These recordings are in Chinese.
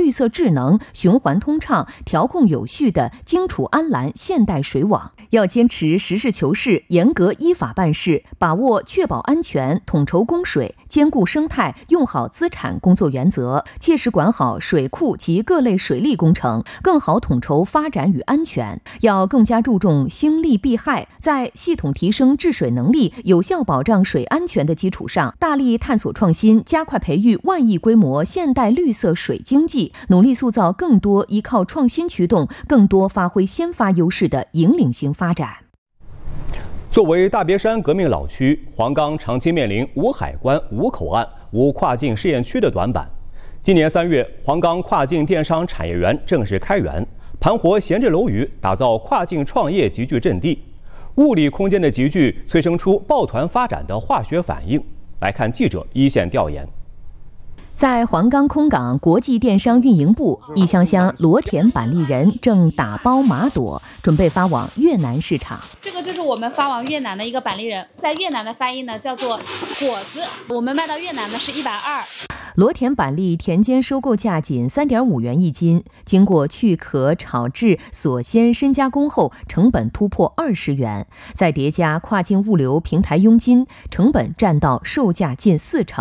绿色智能、循环通畅、调控有序的荆楚安澜现代水网。要坚持实事求是、严格依法办事，把握确保安全、统筹供水、兼顾生态、用好资产工作原则，切实管好水库及各类水利工程，更好统筹发展与安全。要更加注重兴利避害，在系统提升治水能力、有效保障水安全的基础上，大力探索创新，加快培育万亿规模现代绿色水经济，努力塑造更多依靠创新驱动、更多发挥先发优势的引领性发展。 作为大别山革命老区，黄冈长期面临无海关、无口岸、无跨境试验区的短板。今年3月，黄冈跨境电商产业园正式开园，盘活闲置楼宇，打造跨境创业集聚阵地。物理空间的集聚催生出抱团发展的化学反应。来看记者一线调研。 在黄冈空港国际电商运营部，一箱箱罗田板栗仁正打包麻朵，准备发往越南市场。 这个就是我们发往越南的一个板栗仁，在越南的发音呢叫做果子，我们卖到越南呢是120。 罗田板栗田间收购价仅3.5元一斤，经过去壳、炒制、锁鲜、深加工后，成本突破20元，再叠加跨境物流平台佣金，成本占到售价近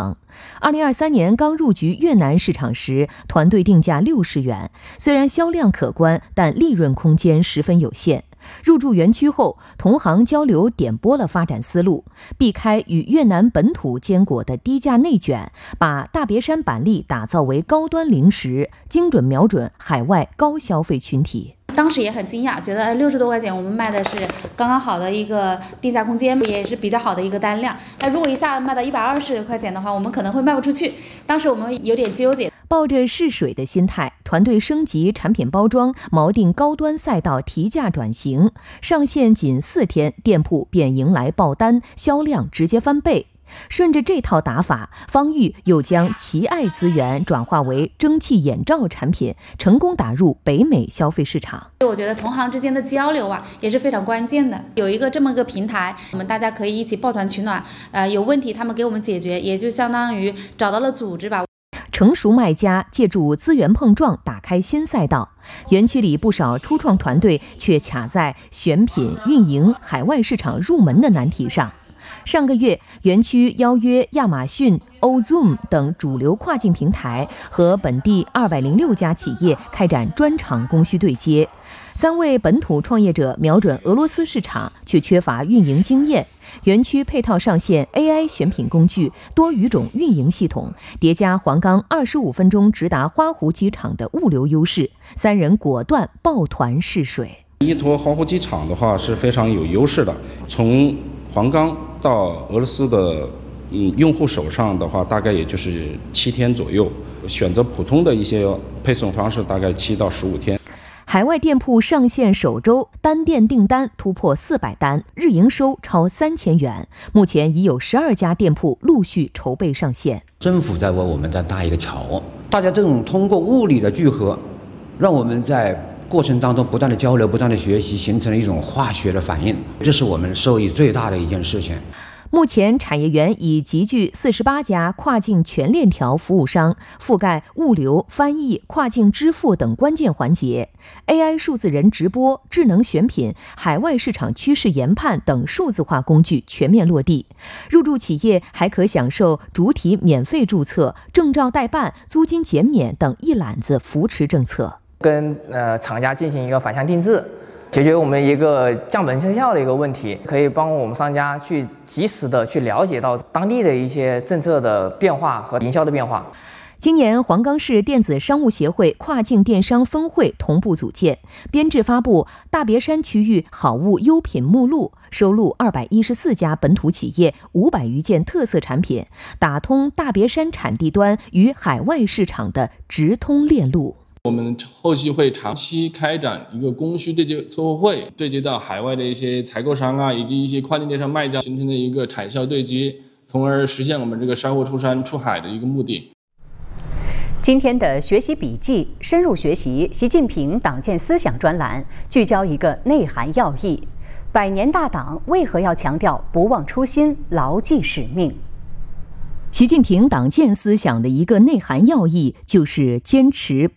40%。2023年刚入局越南市场时，团队定价60元，虽然销量可观，但利润空间十分有限。入驻园区后，同行交流点拨了发展思路，避开与越南本土坚果的低价内卷，把大别山板栗打造为高端零食，精准瞄准海外高消费群体。 当时也很惊讶，觉得60多块钱我们卖的是刚刚好的一个定价空间，也是比较好的一个单量。那如果一下卖到120块钱的话，我们可能会卖不出去。当时我们有点纠结。 抱着试水的心态，团队升级产品包装，锚定高端赛道提价转型。上线仅4天，店铺便迎来爆单，销量直接翻倍。顺着这套打法，方玉又将奇爱资源转化为蒸汽眼罩产品，成功打入北美消费市场。 我觉得同行之间的交流也是非常关键的。有一个这么个平台，我们大家可以一起抱团取暖，有问题他们给我们解决，也就相当于找到了组织吧。 成熟卖家借助资源碰撞打开新赛道，园区里不少初创团队却卡在选品、运营、海外市场入门的难题上。上个月，园区邀约亚马逊、Ozone 等主流跨境平台和本地206家企业开展专场供需对接。3位本土创业者瞄准俄罗斯市场，却缺乏运营经验。园区配套上线 AI 选品工具、多语种运营系统，叠加黄冈25分钟直达花湖机场的物流优势，3人果断抱团试水。 依托花湖机场的话是非常有优势的，从黄冈到俄罗斯的用户手上的话，大概也就是7天左右。选择普通的一些配送方式，大概7到15天。 海外店铺上线首周，单店订单突破400单，日营收超3000元。目前已有12家店铺陆续筹备上线。 政府在为我们再搭一个桥，大家这种通过物理的聚合，让我们在过程当中不断的交流、不断的学习，形成了一种化学的反应，这是我们受益最大的一件事情。 目前产业园已集聚48家跨境全链条服务商，覆盖物流、翻译、跨境支付等关键环节。AI 数字人直播、智能选品、海外市场趋势研判等数字化工具全面落地。入驻企业还可享受主体免费注册、证照代办、租金减免等一揽子扶持政策。 跟厂家进行一个反向定制，解决我们一个降本增效的一个问题，可以帮我们商家去及时的去了解到当地的一些政策的变化和营销的变化。 今年黄冈市电子商务协会跨境电商分会同步组建，编制发布大别山区域好物优品目录，收录214家本土企业500余件特色产品，打通大别山产地端与海外市场的直通链路。 我们后续会长期开展一个供需对接策划会，对接到海外的一些采购商以及一些跨境电商卖家，形成的一个产销对接，从而实现我们这个商货出山出海的一个目的。 今天的学习笔记深入学习习近平党建思想专栏，聚焦一个内涵要义：100年大党为何要强调不忘初心、牢记使命？ 习近平党建思想的一个内涵要义就是坚持